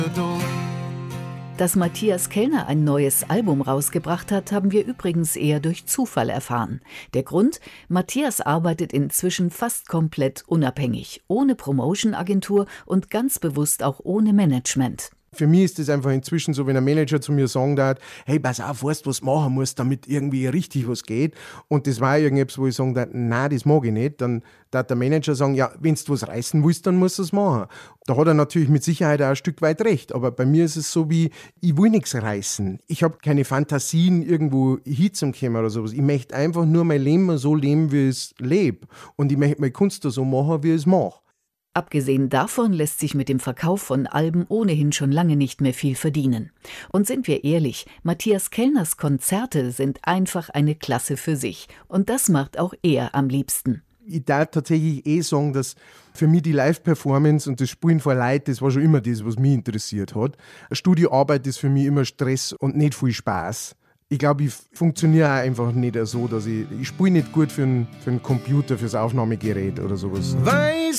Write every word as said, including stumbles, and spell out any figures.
Dass Matthias Kellner ein neues Album rausgebracht hat, haben wir übrigens eher durch Zufall erfahren. Der Grund? Matthias arbeitet inzwischen fast komplett unabhängig, ohne Promotion-Agentur und ganz bewusst auch ohne Management. Für mich ist es einfach inzwischen so, wenn ein Manager zu mir sagen darf, hey, pass auf, weißt du, was du machen musst, damit irgendwie richtig was geht. Und das war irgendetwas, wo ich sagen darf, nein, das mag ich nicht. Dann darf der Manager sagen, ja, wenn du was reißen willst, dann musst du es machen. Da hat er natürlich mit Sicherheit auch ein Stück weit recht. Aber bei mir ist es so wie, ich will nichts reißen. Ich habe keine Fantasien, irgendwo hinzukommen oder sowas. Ich möchte einfach nur mein Leben so leben, wie ich es lebe. Und ich möchte meine Kunst so machen, wie ich es mache. Abgesehen davon lässt sich mit dem Verkauf von Alben ohnehin schon lange nicht mehr viel verdienen. Und sind wir ehrlich, Matthias Kellners Konzerte sind einfach eine Klasse für sich. Und das macht auch er am liebsten. Ich darf tatsächlich eh sagen, dass für mich die Live-Performance und das Spielen vor Leuten, das war schon immer das, was mich interessiert hat. Eine Studioarbeit ist für mich immer Stress und nicht viel Spaß. Ich glaube, ich funktioniere auch einfach nicht so, dass ich, ich spiele nicht gut für einen, für einen Computer, fürs Aufnahmegerät oder sowas. Weiß